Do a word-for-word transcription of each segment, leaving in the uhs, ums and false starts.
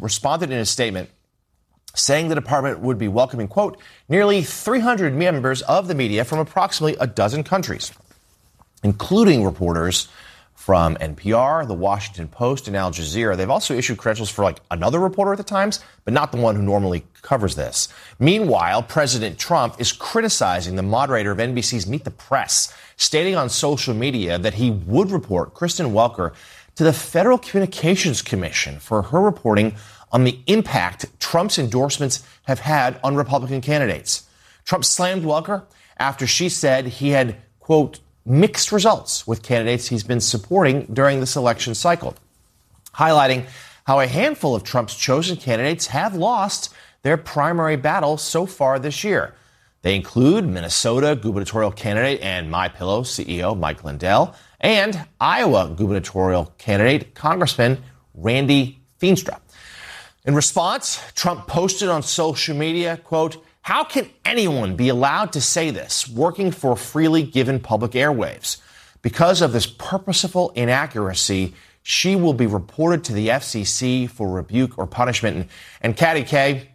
responded in a statement saying the department would be welcoming, quote, nearly three hundred members of the media from approximately a dozen countries, including reporters from N P R, The Washington Post, and Al Jazeera. They've also issued credentials for like another reporter at the Times, but not the one who normally covers this. Meanwhile, President Trump is criticizing the moderator of N B C's Meet the Press, stating on social media that he would report Kristen Welker to the Federal Communications Commission for her reporting on the impact Trump's endorsements have had on Republican candidates. Trump slammed Welker after she said he had, quote, mixed results with candidates he's been supporting during this election cycle, highlighting how a handful of Trump's chosen candidates have lost their primary battle so far this year. They include Minnesota gubernatorial candidate and MyPillow C E O Mike Lindell and Iowa gubernatorial candidate Congressman Randy Feenstra. In response, Trump posted on social media, quote, how can anyone be allowed to say this, working for freely given public airwaves? Because of this purposeful inaccuracy, she will be reported to the F C C for rebuke or punishment. And, and Katty K,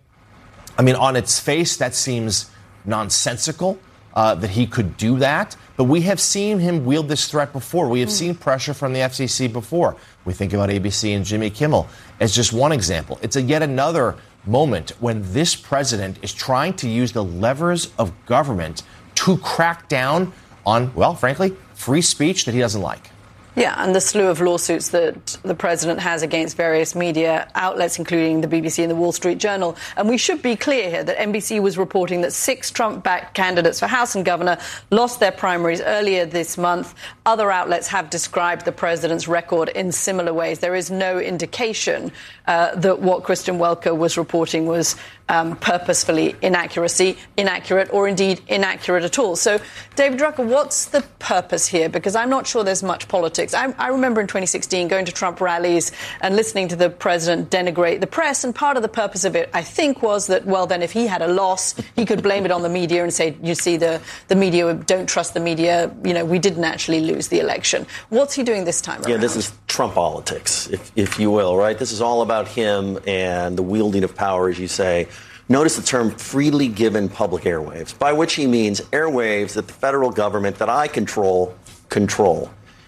I mean, on its face, that seems nonsensical uh, that he could do that. But we have seen him wield this threat before. We have mm. seen pressure from the F C C before. We think about A B C and Jimmy Kimmel as just one example. It's a yet another moment when this president is trying to use the levers of government to crack down on, well, frankly, free speech that he doesn't like. Yeah, and the slew of lawsuits that the president has against various media outlets, including the B B C and the Wall Street Journal. And we should be clear here that N B C was reporting that six Trump-backed candidates for House and governor lost their primaries earlier this month. Other outlets have described the president's record in similar ways. There is no indication uh, that what Kristen Welker was reporting was um, purposefully inaccuracy, inaccurate, or indeed inaccurate at all. So, David Drucker, what's the purpose here? Because I'm not sure there's much politics. I, I remember in twenty sixteen going to Trump rallies and listening to the president denigrate the press. And part of the purpose of it, I think, was that, well, then if he had a loss, he could blame it on the media and say, you see, the, the media, don't trust the media. You know, we didn't actually lose the election. What's he doing this time around? Yeah, this is Trump politics, if, if you will, right? This is all about him and the wielding of power, as you say. Notice the term freely given public airwaves, by which he means airwaves that the federal government that I control, control.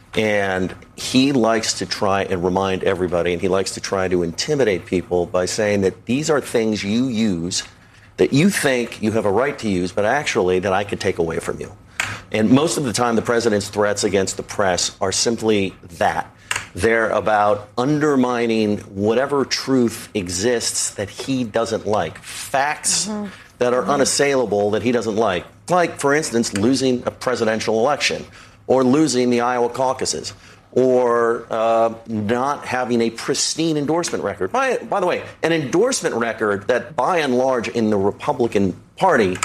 And he likes to try and remind everybody, and he likes to try to intimidate people by saying that these are things you use that you think you have a right to use, but actually that I could take away from you. And most of the time, the president's threats against the press are simply that. They're about undermining whatever truth exists that he doesn't like. Facts mm-hmm. that are mm-hmm. unassailable that he doesn't like. Like, for instance, losing a presidential election, or losing the Iowa caucuses, or uh, not having a pristine endorsement record. By, by the way, an endorsement record that, by and large, in the Republican Party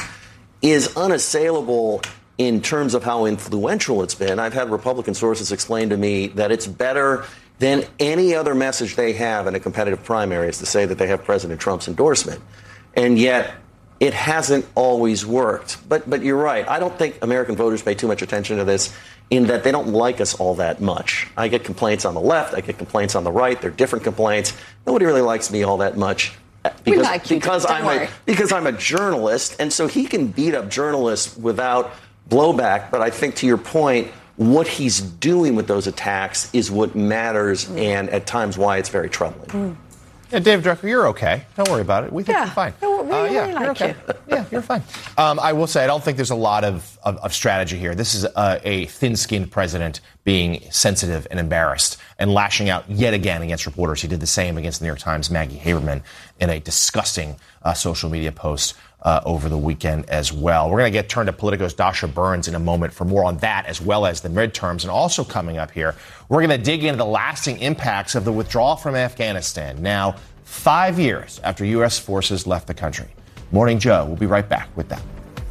is unassailable in terms of how influential it's been. I've had Republican sources explain to me that it's better than any other message they have in a competitive primary is to say that they have President Trump's endorsement. And yet, it hasn't always worked. But but you're right. I don't think American voters pay too much attention to this in that they don't like us all that much. I get complaints on the left. I get complaints on the right. They're different complaints. Nobody really likes me all that much because, we like you, because, I'm a, because I'm a journalist. And so he can beat up journalists without blowback. But I think to your point, what he's doing with those attacks is what matters mm. and at times why it's very troubling. Mm. Yeah, David Drucker, you're okay. Don't worry about it. We think yeah. you're fine. No, we uh, really yeah, like you're okay. you. Yeah, you're fine. Um, I will say, I don't think there's a lot of, of, of strategy here. This is a, a thin-skinned president being sensitive and embarrassed and lashing out yet again against reporters. He did the same against the New York Times' Maggie Haberman in a disgusting uh, social media post uh, over the weekend as well. We're going to get turned to Politico's Dasha Burns in a moment for more on that, as well as the midterms. And also coming up here, we're going to dig into the lasting impacts of the withdrawal from Afghanistan. Now, five years after U S forces left the country. Morning Joe will be right back with that.